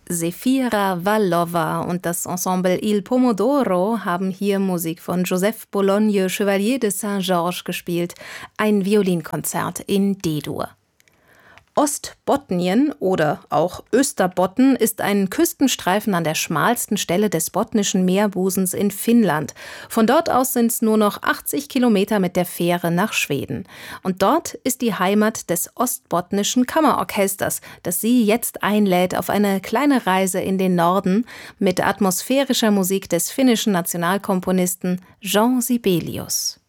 Zefira Vallova und das Ensemble Il Pomodoro haben hier Musik von Joseph Bologne Chevalier de Saint-Georges gespielt, ein Violinkonzert in D-Dur. Ostbotnien oder auch Österbotten ist ein Küstenstreifen an der schmalsten Stelle des botnischen Meerbusens in Finnland. Von dort aus sind es nur noch 80 Kilometer mit der Fähre nach Schweden. Und dort ist die Heimat des Ostbotnischen Kammerorchesters, das Sie jetzt einlädt auf eine kleine Reise in den Norden mit atmosphärischer Musik des finnischen Nationalkomponisten Jean Sibelius.